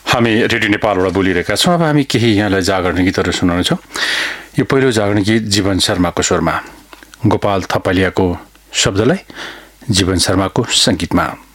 हामी रेडियो नेपालबाट बोलिरहेका छौँ। अब हामी केही यहाँलाई जागरण गीतहरू सुनाउनेछौँ। यो पहिलो जागरण गीत जीवन शर्माको स्वरमा, गोपाल थपलियाको शब्दलाई जीवन शर्माको सङ्गीतमा।